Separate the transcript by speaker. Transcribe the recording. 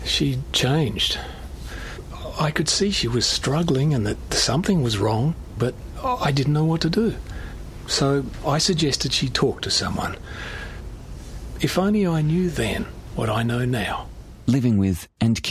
Speaker 1: She'd changed. I could see she was struggling and that something was wrong, but I didn't know what to do. So I suggested she talk to someone. If only I knew then what I know now.
Speaker 2: Living with and